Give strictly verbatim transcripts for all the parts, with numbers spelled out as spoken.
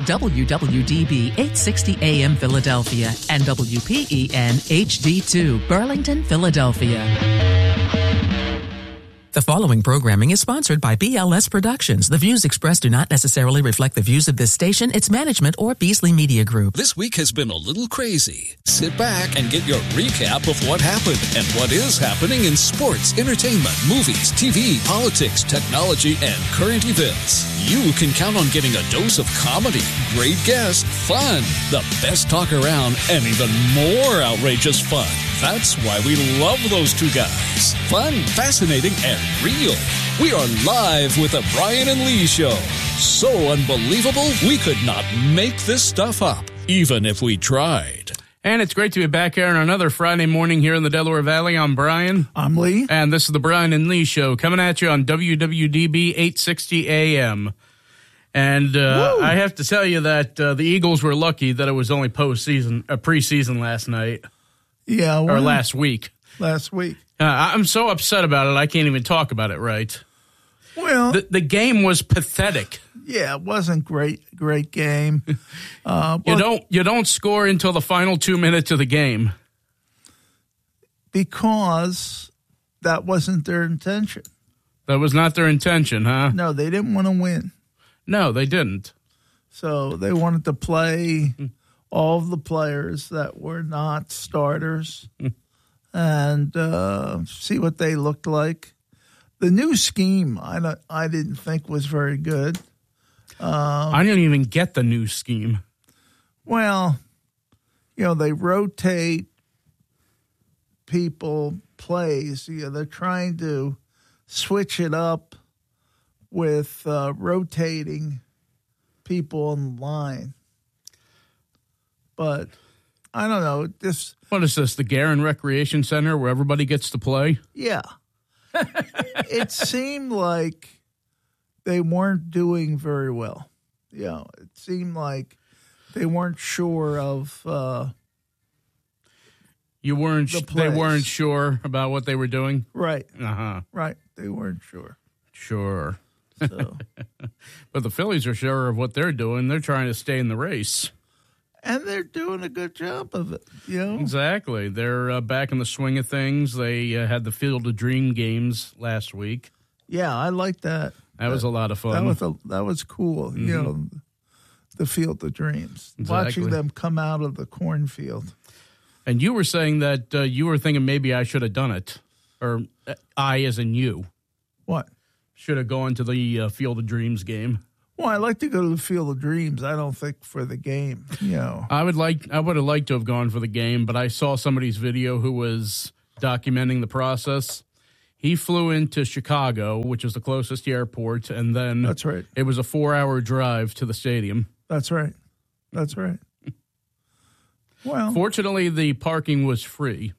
W W D B eight sixty A M Philadelphia and W P E N H D two Burlington, Philadelphia. The following programming is sponsored by B L S Productions. The views expressed do not necessarily reflect the views of this station, its management, or Beasley Media Group. This week has been a little crazy. Sit back and get your recap of what happened and what is happening in sports, entertainment, movies, T V, politics, technology, and current events. You can count on getting a dose of comedy, great guests, fun, the best talk around, and even more outrageous fun. That's why we love those two guys. Fun, fascinating, and real. We are live with the Brian and Lee Show. So unbelievable, we could not make this stuff up, even if we tried. And it's great to be back here on another Friday morning here in the Delaware Valley. I'm Brian. I'm Lee. And this is the Brian and Lee Show coming at you on W W D B eight sixty A M. And uh, I have to tell you that uh, the Eagles were lucky that it was only postseason, uh, preseason last night. Yeah. Well, or last week. Last week. Uh, I'm so upset about it, I can't even talk about it right. Well, the, the game was pathetic. Yeah, it wasn't great. Great game. Uh, you well, don't you don't score until the final two minutes of the game because that wasn't their intention. That was not their intention, huh? No, they didn't want to win. No, they didn't. So they wanted to play all of the players that were not starters and uh, see what they looked like. The new scheme, I don't, I didn't think was very good. Um, I didn't even get the new scheme. Well, you know, they rotate people, plays. You know, they're trying to switch it up with uh, rotating people in line. But I don't know. This What is this, the Garin Recreation Center where everybody gets to play? Yeah. It seemed like they weren't doing very well. You know, it seemed like they weren't sure of uh, You weren't the they plays. weren't sure about what they were doing? Right. Uh-huh. Right. They weren't sure. Sure. So. But the Phillies are sure of what they're doing. They're trying to stay in the race. And they're doing a good job of it, you know? Exactly. They're uh, back in the swing of things. They uh, had the Field of Dream games last week. Yeah, I like that. That, that was a lot of fun. That was a, that was cool, mm-hmm. you know, the Field of Dreams. Exactly. Watching them come out of the cornfield. And you were saying that uh, you were thinking maybe I should have done it. Or uh, I as in you. What? Should have gone to the uh, Field of Dreams game. Well, I like to go to the Field of Dreams. I don't think for the game, you know. I would like. I would have liked to have gone for the game, but I saw somebody's video who was documenting the process. He flew into Chicago, which is the closest airport, and then that's right. It was a four-hour drive to the stadium. That's right. That's right. Well, fortunately, the parking was free.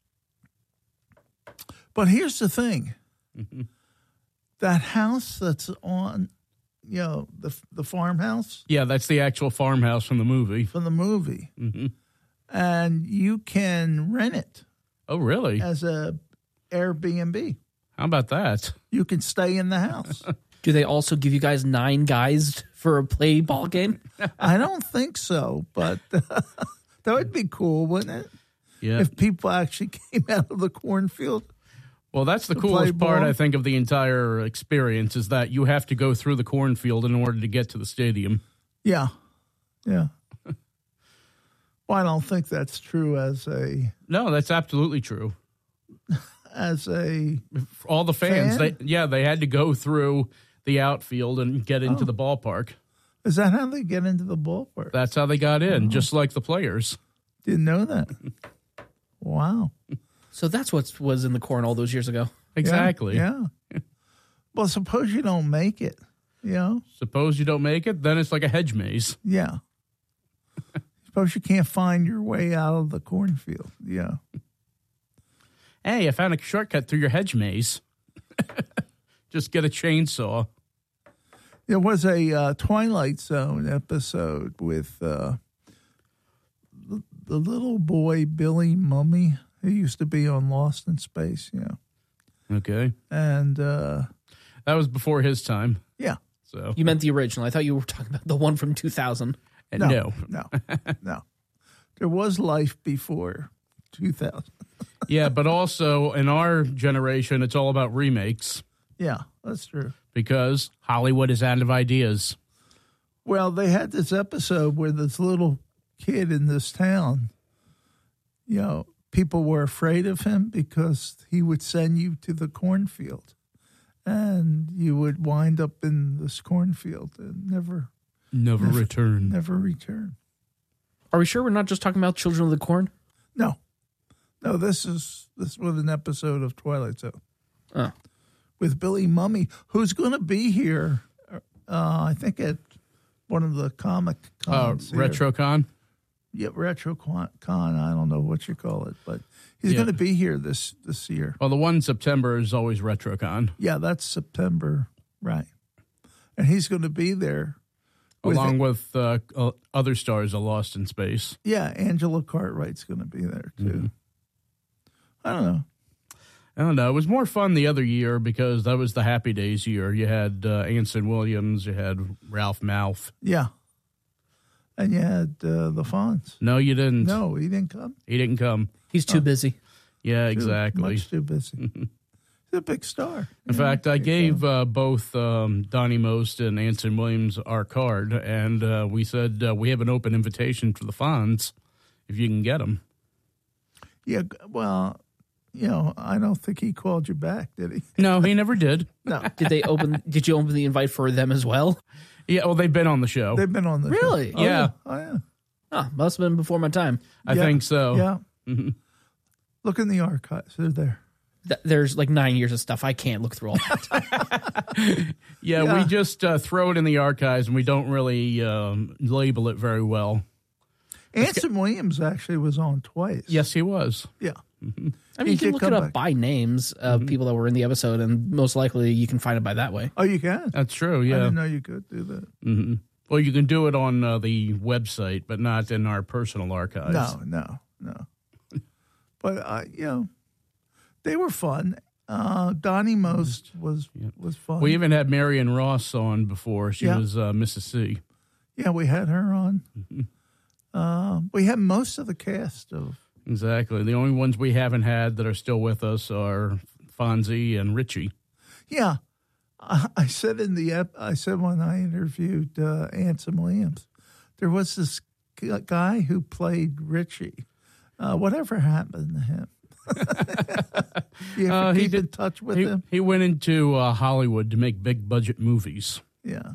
But here's the thing: mm-hmm. that house that's on. You know, the the farmhouse? Yeah, that's the actual farmhouse from the movie. From the movie. Mm-hmm. And you can rent it. Oh, really? As a Airbnb. How about that? You can stay in the house. Do they also give you guys nine guys for a play ball game? I don't think so, but uh, that would be cool, wouldn't it? Yeah. If people actually came out of the cornfield. Well, that's the coolest part, I think, of the entire experience is that you have to go through the cornfield in order to get to the stadium. Yeah. Yeah. Well, I don't think that's true as a... No, that's absolutely true. As a... All the fans, fan? they yeah, they had to go through the outfield and get into oh. the ballpark. Is that how they get into the ballpark? That's how they got in, oh. just like the players. Didn't know that. Wow. So that's what was in the corn all those years ago. Exactly. Yeah. yeah. Well, suppose you don't make it, you know? Suppose you don't make it, then it's like a hedge maze. Yeah. Suppose you can't find your way out of the cornfield. Yeah. Hey, I found a shortcut through your hedge maze. Just get a chainsaw. There was a uh, Twilight Zone episode with uh, the, the little boy, Billy Mummy. He used to be on Lost in Space, you know. Okay. And uh, that was before his time. Yeah. So You meant the original. I thought you were talking about the one from two thousand. no, no. no, no. There was life before two thousand. Yeah, but also in our generation, it's all about remakes Yeah, that's true. because Hollywood is out of ideas. Well, they had this episode where this little kid in this town, you know, people were afraid of him because he would send you to the cornfield, and you would wind up in this cornfield and never, Never, Never- return. never return. Are we sure we're not just talking about Children of the Corn? No, no. This is this was an episode of Twilight Zone Oh. with Billy Mummy, who's going to be here. Uh, I think at one of the comic Uh, cons. here. RetroCon. Yeah, retro con. I don't know what you call it, but he's Yeah. going to be here this this year. Well, the one in September is always RetroCon, Yeah, that's September, right? And he's going to be there. with- along with uh, uh, other stars of Lost in Space. yeah, Angela Cartwright's going to be there too. Mm-hmm. I don't know. I don't know. It was more fun the other year because that was the Happy Days year. You had uh, Anson Williams, you had Ralph Malph. Yeah, and you had uh, the Fonz. No, you didn't. No, he didn't come. He didn't come. He's too busy. Yeah, Too- exactly. Much too busy. He's a big star. In fact, I gave uh, both um, Donnie Most and Anson Williams our card, and uh, we said uh, we have an open invitation for the Fonz if you can get them. Yeah, well, you know, I don't think he called you back, did he? No, he never did. No, Did they open? Did you open the invite for them as well? Yeah, well, they've been on the show. they've been on the Really? show. Oh, Yeah. Oh yeah. Oh, must have been before my time. I Yeah. think so. Yeah. Mhm. Look in the archives; they're there. Th- There's like nine years of stuff. I can't look through all that. Yeah, Yeah. we just uh, throw it in the archives, and we don't really um, label it very well. Anson Williams actually was on twice. Yes, he was. Yeah. I mean, He you can did look come it up back. by names of people that were in the episode, and most likely you can find it by that way. Oh, you can? That's true, I yeah. didn't know you could do that. hmm Well, you can do it on uh, the website, but not in our personal archives. No, no, no. But, uh, you know, they were fun. Uh, Donnie Most was was fun. We even had Marion Ross on before. She Yeah. was uh, Missus C. yeah, we had her on. Mm-hmm. Uh, we had most of the cast of. Exactly. The only ones we haven't had that are still with us are Fonzie and Richie. Yeah, I, I said in the ep- I said when I interviewed uh, Anson Williams, there was this g- guy who played Richie. Uh, whatever happened to him? You ever Uh, he keep in did- touch with He, him? he went into uh, Hollywood to make big budget movies. Yeah.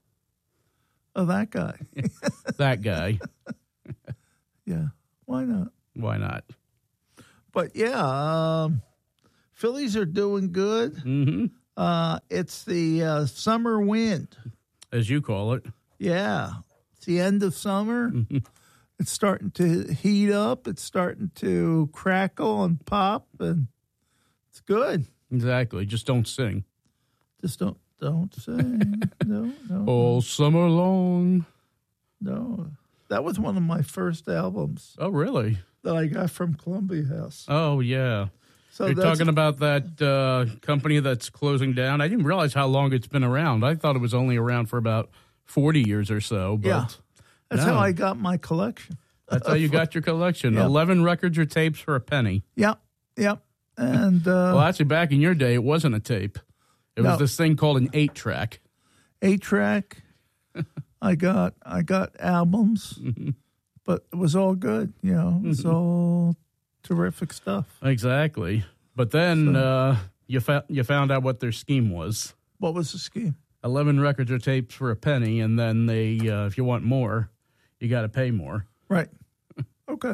Oh, that guy. That guy. Yeah. Why not? Why not? But yeah, um, Phillies are doing good. hmm Uh, it's the uh, summer wind. As you call it. Yeah. It's the end of summer. Mm-hmm. It's starting to heat up. It's starting to crackle and pop, and it's good. Exactly. Just don't sing. Just don't don't sing. no, no, All summer long. no. That was one of my first albums Oh, really? that I got from Columbia House. Oh, yeah. So You're that's- talking about that uh, company that's closing down. I didn't realize how long it's been around. I thought it was only around for about forty years or so. But Yeah. That's no. how I got my collection. That's how you got your collection. Yeah. eleven records or tapes for a penny. Yep, yep. And uh, Well, actually, back in your day, it wasn't a tape. It was No. this thing called an eight track. eight track. I got I got albums, Mm-hmm. but it was all good. You know, it was all terrific stuff. Exactly. But then uh, you, fa- you found out what their scheme was. What was the scheme? eleven records or tapes for a penny, and then they, uh, if you want more, you got to pay more. Right. Okay.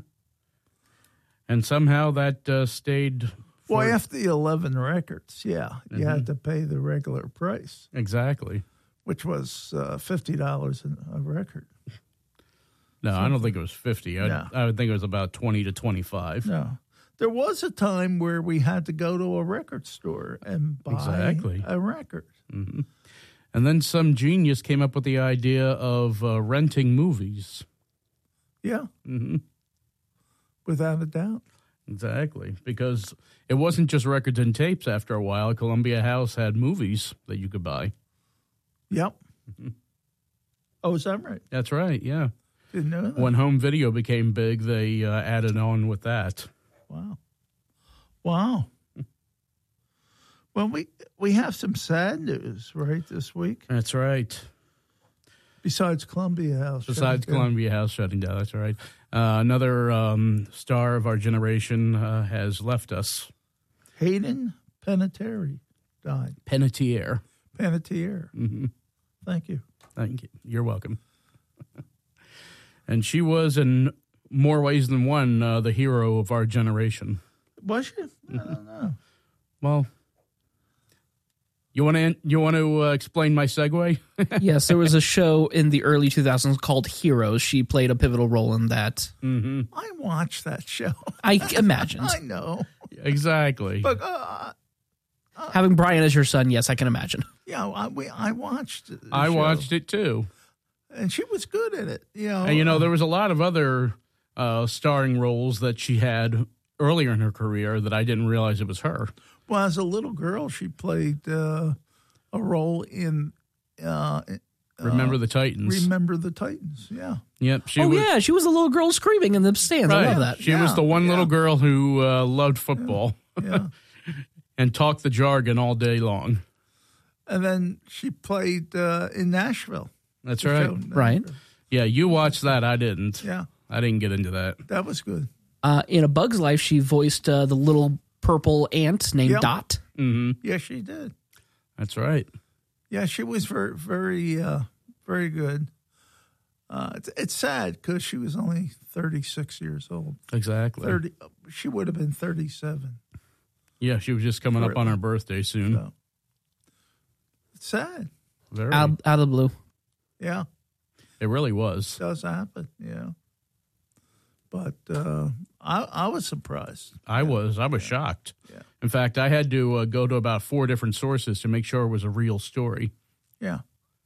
And somehow that uh, stayed. For, Well, after the eleven records, yeah, you Mm-hmm. had to pay the regular price, exactly. which was uh, fifty dollars a record. No, I don't think it was fifty. I, No. I would think it was about twenty to twenty-five. No. There was a time where we had to go to a record store and buy Exactly. a record. And then some genius came up with the idea of uh, renting movies. Yeah. hmm Without a doubt. Exactly. Because it wasn't just records and tapes after a while. Columbia House had movies that you could buy. Yep. Oh, is that right? That's right, yeah. Didn't know that. When home video became big, they uh, added on with that. Wow. Wow. Well, we we have some sad news, right, this week? That's right. Besides Columbia House. Besides shutting down. Columbia House shutting down, that's right. Uh, another um, star of our generation uh, has left us. Hayden Panettiere died. Panettiere. Panettiere. Mm-hmm. Thank you. Thank you. You're welcome. And she was, in more ways than one, uh, the hero of our generation. Was she? I don't know. Well, you want to you want to uh, explain my segue? Yes, there was a show in the early two thousands called Heroes. She played a pivotal role in that. Mm-hmm. I watched that show. I imagined. I know. Exactly. But, uh, Having Brian as your son, yes, I can imagine. yeah, I, we, I watched the I show, watched it too. and she was good at it. You know, And, you know, there was a lot of other uh, starring roles that she had earlier in her career that I didn't realize it was her. Well, as a little girl, she played uh, a role in uh, Remember the Titans. Remember the Titans. Yeah. Yep. She oh, was, yeah, she was a little girl screaming in the stands. I right. love that. She Yeah, was the one yeah. little girl who uh, loved football Yeah. and talked the jargon all day long. And then she played uh, in Nashville. That's The right. show in Right. Nashville. Yeah, you watched that. I didn't. Yeah. I didn't get into that. That was good. Uh, in A Bug's Life, she voiced uh, the little purple ant named Yep. Dot. Mm-hmm. Yes, she did. That's right. Yeah, she was very, very, uh, very good. Uh, it's, it's sad because she was only thirty-six years old. Exactly. Thirty. She would have been thirty-seven. Yeah, she was just coming up on her birthday soon. So. It's sad. Very. Out, out of the blue. Yeah, It really was. does happen. Yeah, but uh, I, I was surprised. I was. I was shocked. Yeah. In fact, I had to uh, go to about four different sources to make sure it was a real story. Yeah.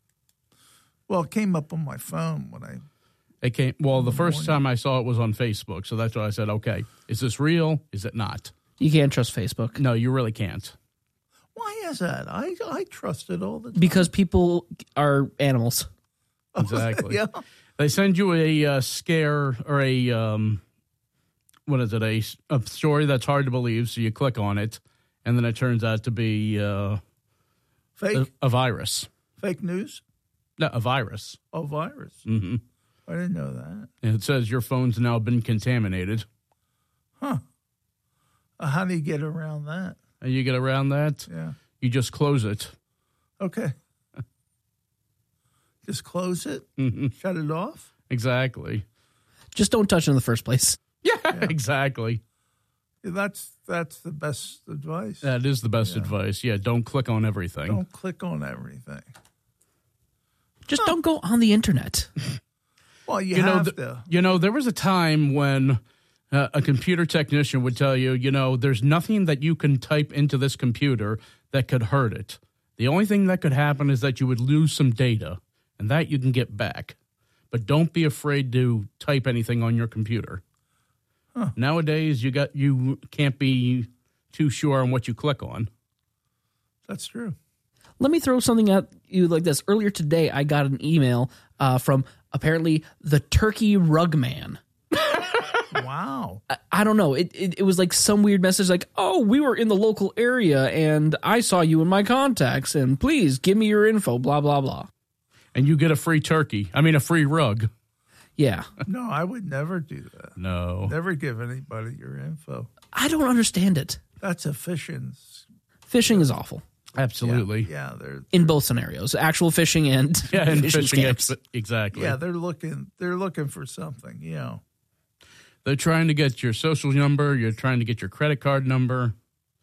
Well, it came up on my phone when I. It came. Well, the first time I saw it was on Facebook, so that's why I said, "Okay, is this real? Is it not?" You can't trust Facebook. No, you really can't. Why is that? I I trust it all the time. Because people are animals. Exactly. Yeah. They send you a uh, scare or a um, what is it? A, a story that's hard to believe. So you click on it, and then it turns out to be uh, Fake. a, a virus. Fake news. No, a virus. Oh, virus. Mm-hmm. I didn't know that. And it says your phone's now been contaminated. Huh. Uh, how do you get around that? And you get around that. Yeah. You just close it. Okay. Just close it. Mm-hmm. Shut it off. Exactly. Just don't touch it in the first place. Yeah, exactly. Yeah, that's that's the best advice. That is the best advice. Yeah, don't click on everything. Don't click on everything. Just don't go on the internet. Well, you, You know, have th- to. you know, there was a time when uh, a computer technician would tell you, you know, there's nothing that you can type into this computer that could hurt it. The only thing that could happen is that you would lose some data, and that you can get back. But don't be afraid to type anything on your computer. Huh. Nowadays, you got you can't be too sure on what you click on. That's true. Let me throw something at you like this. Earlier today, I got an email uh, from apparently the Turkey Rug Man. Wow. I, I don't know. It, it it was like some weird message like, oh, we were in the local area and I saw you in my contacts and please give me your info, blah, blah, blah. And you get a free turkey. I mean, a free rug. Yeah. No, I would never do that. No. Never give anybody your info. I don't understand it. That's a phishing. Phishing is awful Absolutely. Yeah, they're in both scenarios, actual phishing and Yeah, and phishing fishing scams. ex- exactly. yeah they're looking they're looking for something. You know. They're trying to get your social number. You're trying to get your credit card number.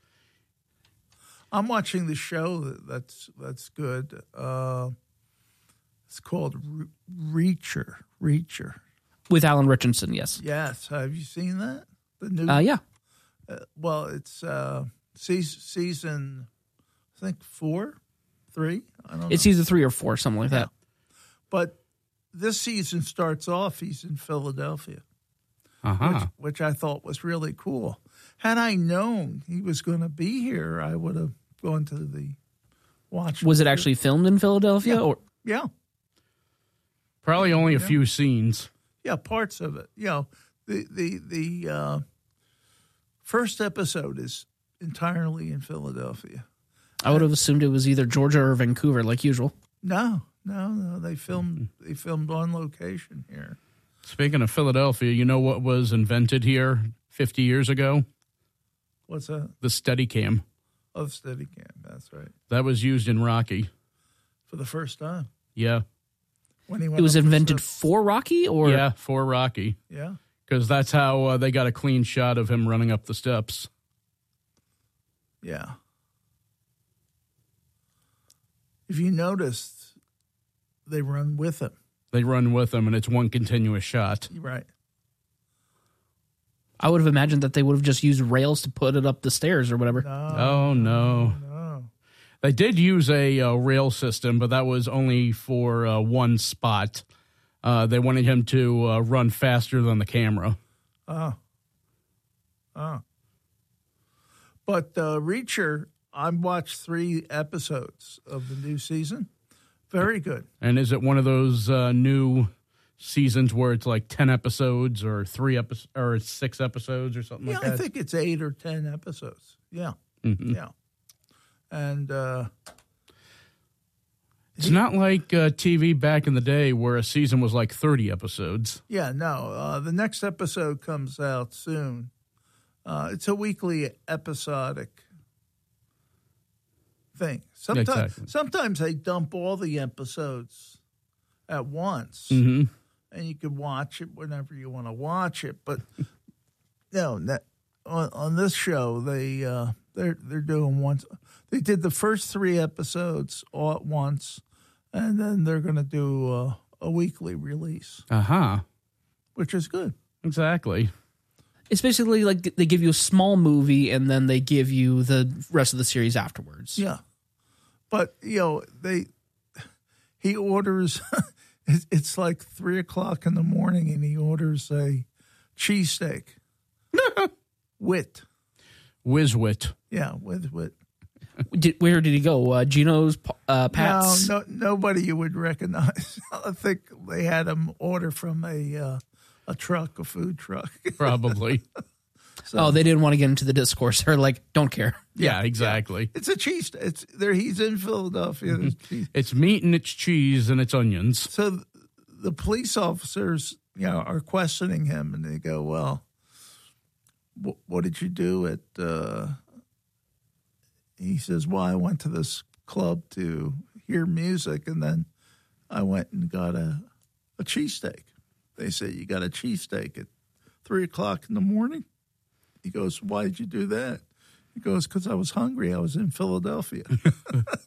I'm watching the show that's that's good. Uh, it's called Re- Reacher. Reacher. With Alan Richardson, yes. Yes, have you seen that? The new. Uh, yeah. Uh, well, it's uh, season, season, I think four, three. I don't know. It's either three or four, something like that. But this season starts off. He's in Philadelphia, Uh-huh. which, which I thought was really cool. Had I known he was going to be here, I would have gone to the watch. Was it actually filmed in Philadelphia? Yeah. Or Yeah. Probably only a Yeah. few scenes. Yeah, parts of it. You know, the the the uh, first episode is entirely in Philadelphia. I would have assumed it was either Georgia or Vancouver, like usual. No, no, no. They filmed. They filmed on location here. Speaking of Philadelphia, you know what was invented here fifty years ago? What's that? The Steadicam. Of Steadicam. That's right. That was used in Rocky. For the first time. Yeah. When he went It was up the invented steps. for Rocky, or Yeah, for Rocky. Yeah. Because that's how uh, they got a clean shot of him running up the steps. Yeah. If you noticed, they run with him. They run with him, and it's one continuous shot. You're right. I would have imagined that they would have just used rails to put it up the stairs or whatever. No, Oh, no. no. They did use a uh, rail system, but that was only for uh, one spot. Uh, they wanted him to uh, run faster than the camera. Oh. Oh. But uh, Reacher, I watched three episodes of the new season. Very good. And is it one of those uh, new seasons where it's like ten episodes or three episodes or six episodes or something Yeah, like that? I think it's eight or ten episodes. Yeah. Mhm. Yeah. And uh, It's not like uh, T V back in the day where a season was like thirty episodes. yeah, no, uh, the next episode comes out soon. Uh, it's a weekly episodic thing. Sometimes, Exactly. sometimes they dump all the episodes at once, Mm-hmm. and you can watch it whenever you want to watch it. But no, that, on, on this show, they uh, they're they're doing once. They did the first three episodes all at once, and then they're going to do uh, a weekly release, Uh-huh. which is good. Exactly. It's basically like they give you a small movie and then they give you the rest of the series afterwards. Yeah, but you know they he orders. it- It's like three o'clock in the morning, and he orders a cheesesteak. Wit, Whizwit. yeah, with wit. Did, where did he go? Uh, Gino's, uh, Pat's. No, no, nobody you would recognize. I think they had him order from a uh, a truck, a food truck. Probably. So, Oh, they didn't want to get into the discourse. They're like, don't care. yeah, exactly. it's a cheese. It's there. He's in Philadelphia. There's cheese. It's meat and it's cheese and it's onions. So th- the police officers, you know, are questioning him, and they go, "Well, wh- what did you do at?" Uh, he says, "Well, I went to this club to hear music, and then I went and got a a cheesesteak." They say, "You got a cheesesteak at three o'clock in the morning?" He goes, "Why did you do that?" He goes, "Because I was hungry. I was in Philadelphia."